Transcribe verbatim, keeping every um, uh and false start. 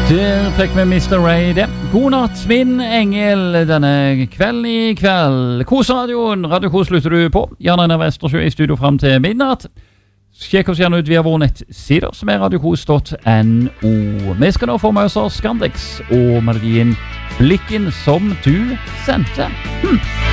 Der fikk vi mister Ray det. God natt, min engel, denne kvelden i kveld. Kosradioen, Radio Kos slutter du på. Jan Einar Vestersjø i studio frem til midnatt. Sjekk oss gjerne ut via vår nettsider, som er radiokos punktum no. Vi skal nå få med oss Scandex og melodien Blikken som du sendte. Hm.